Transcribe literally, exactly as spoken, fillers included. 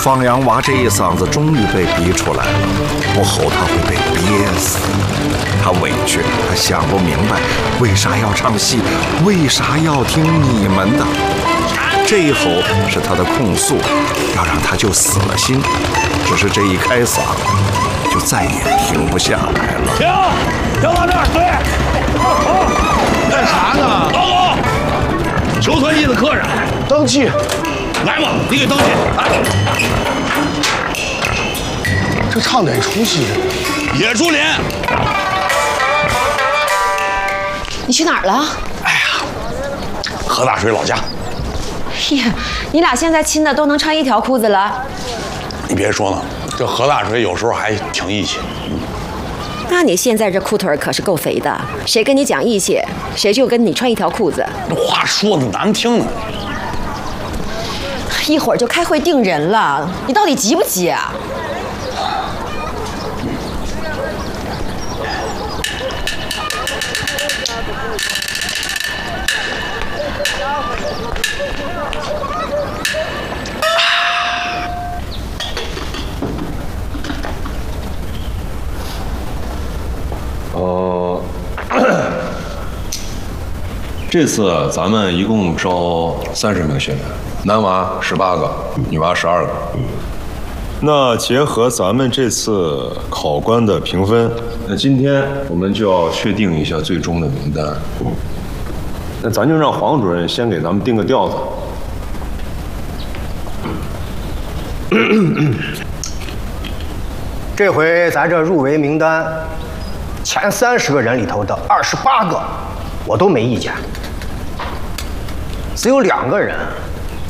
放羊娃这一嗓子终于被逼出来了，不吼他会被憋死。他委屈，他想不明白为啥要唱戏，为啥要听你们的。这一吼是他的控诉，要让他就死了心。只是这一开嗓，就再也停不下来了。 停，停到这儿，对，好，干啥呢？老总，球团一的客人登记，来吧，你给登记。来，这唱哪出戏？野猪林。 你去哪儿了？ 哎呀，何大水老家。 呀，你俩现在亲的都能穿一条裤子了。 你别说呢，这何大水有时候还挺义气。 那你现在这裤腿可是够肥的，谁跟你讲义气，谁就跟你穿一条裤子。 话说的难听呢。 一会儿就开会定人了，你到底急不急啊？ 呃，这次咱们一共招三十名学员，男娃十八个，女娃十二个。那结合咱们这次考官的评分，那今天我们就要确定一下最终的名单。那咱就让黄主任先给咱们定个调子。 这回咱这入围名单前三十个人里头的二十八个，我都没意见。只有两个人